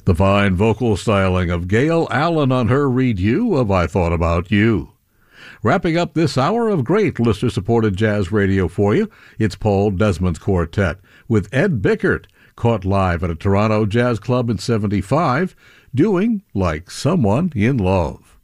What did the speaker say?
The fine vocal styling of Gail Allen on her Read You of I Thought About You. Wrapping up this hour of great listener-supported jazz radio for you, it's Paul Desmond's Quartet with Ed Bickert, caught live at a Toronto jazz club in '75, doing Like Someone in Love.